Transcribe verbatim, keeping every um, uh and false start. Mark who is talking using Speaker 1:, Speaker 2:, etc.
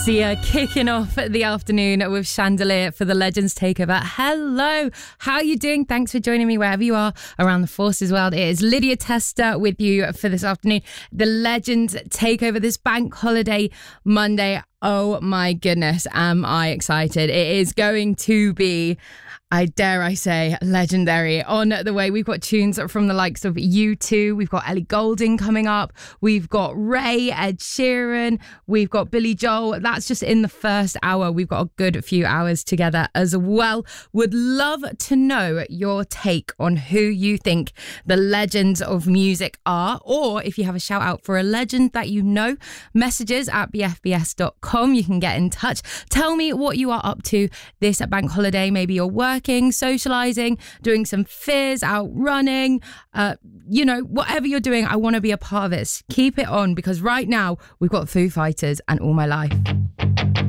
Speaker 1: Sia kicking off the afternoon with Chandelier for the Legends Takeover. Hello, how are you doing? Thanks for joining me wherever you are around the Forces world. It is Lydia Tester with you for this afternoon. The Legends Takeover, this bank holiday Monday. Oh my goodness, am I excited. It is going to be, I dare I say, legendary. On the way, we've got tunes from the likes of U two. We've got Ellie Goulding coming up. We've got Ray, Ed Sheeran. We've got Billy Joel. That's just in the first hour. We've got a good few hours together as well. Would love to know your take on who you think the legends of music are, or if you have a shout out for a legend that you know, messages at b f b s dot com. You can get in touch. Tell me what you are up to this bank holiday. Maybe you're working, socialising, doing some fizz, out running, uh, you know, whatever you're doing, I want to be a part of it. Keep it on, because right now we've got Foo Fighters and All My Life.